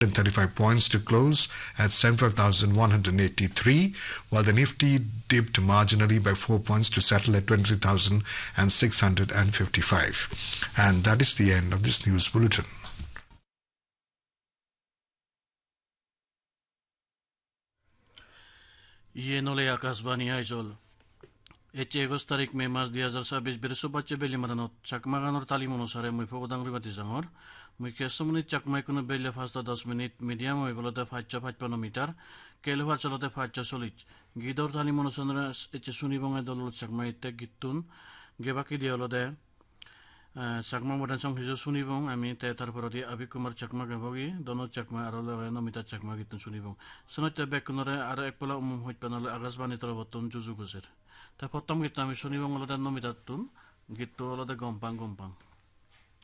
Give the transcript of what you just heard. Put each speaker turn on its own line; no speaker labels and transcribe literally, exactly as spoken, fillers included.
thirty-five points to close at seventy-five thousand one hundred eighty-three, while the Nifty dipped marginally by four points to settle at twenty-three thousand six hundred fifty-five. And that is the end of this news bulletin.
ये नोले Akashvani Aizawl H एगोस तारिख में मास दुई हजार छब्बिस बृहस्पति बेली मरानत चाकमागानर तालिम अनुसारे मुइफो उदांगरी बाति जांगर मुइखे समनि चाकमाइकुनो बेले फास्ता दस मिनिट मिडियाम वेबलते फाइचा फाइपन्न मिटार केलुवार चलते फाइचा सलिच गिदर तालिम अनुसारे एच सुनिबंगे दलुल चाकमाइते गितुन गेबाकी दियलदे চাকমা মডান সংহিজো শুনিবং আমি তে তারপরদি আবি কুমার চাকমা গাবগি দনো চাকমা আর লগে নমিতা চাকমা গিতন শুনিবং সনতে বেকনরে আর একপলা উম হইতপানালে আকাশবাণী তরবতন জুজু গজের তা প্রথম গীত আমি শুনিবং লদে নমিতা তুন গীত লদে গম্পাং গম্পাং